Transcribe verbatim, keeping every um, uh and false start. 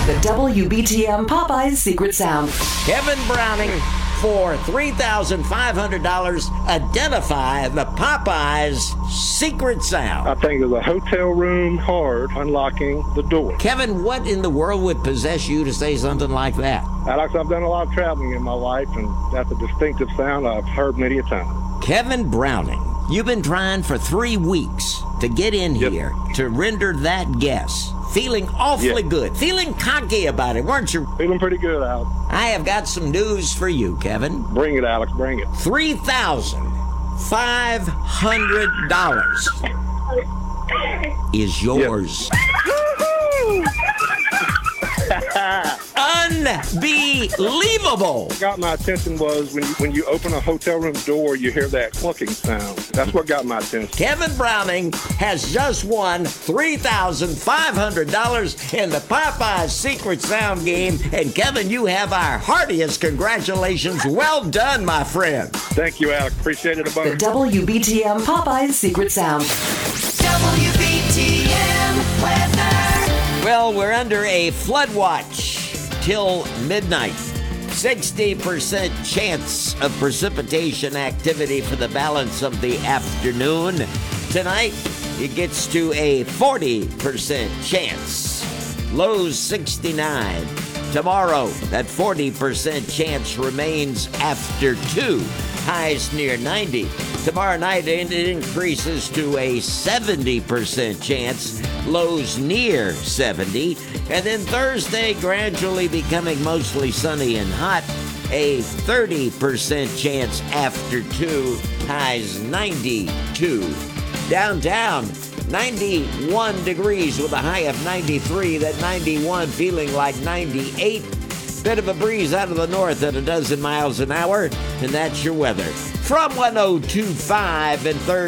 The W B T M Popeyes Secret Sound. Kevin Browning, for three thousand five hundred dollars, identify the Popeyes secret sound. I think it's a hotel room hard unlocking the door. Kevin, what in the world would possess you to say something like that? Alex, I've done a lot of traveling in my life, and that's a distinctive sound I've heard many a time. Kevin Browning, you've been trying for three weeks to get in Yep. here to render that guess. Feeling awfully Yep. good. Feeling cocky about it, weren't you? Feeling pretty good, Alex. I have got some news for you, Kevin. Bring it, Alex, bring it. three thousand five hundred dollars is yours. Unbelievable. What got my attention was when you, when you open a hotel room door, you hear that clunking sound. That's what got my attention. Kevin Browning has just won three thousand five hundred dollars in the Popeyes Secret Sound game. And Kevin, you have our heartiest congratulations. Well done, my friend. Thank you, Alex. Appreciate it a bunch. The W B T M Popeyes Secret Sound. W B T M weather. Well, we're under a flood watch till midnight. sixty percent chance of precipitation activity for the balance of the afternoon. Tonight, it gets to a forty percent chance. Lows sixty-nine. Tomorrow, that forty percent chance remains after two. Highs near ninety. Tomorrow night, it increases to a seventy percent chance. Lows near seventy. And then Thursday, gradually becoming mostly sunny and hot. A thirty percent chance after two. Highs ninety-two. Downtown, ninety-one degrees with a high of ninety-three. That ninety-one feeling like ninety-eight. Bit of a breeze out of the north at a dozen miles an hour. And that's your weather. From one oh two point five and third